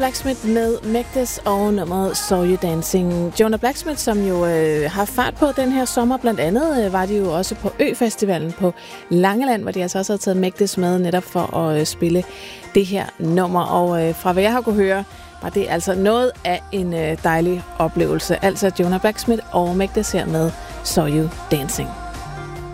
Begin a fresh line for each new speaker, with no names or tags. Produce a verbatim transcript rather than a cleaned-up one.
Blacksmith med Mægtes og nummeret Saw You Dancing. Jonah Blacksmith, som jo øh, har fart på den her sommer, blandt andet øh, var de jo også på Ø-festivalen på Langeland, hvor de altså også har taget Mægtes med netop for at øh, spille det her nummer. Og øh, fra hvad jeg har kunne høre, var det altså noget af en øh, dejlig oplevelse. Altså Jonah Blacksmith og Mægtes her med Saw You Dancing.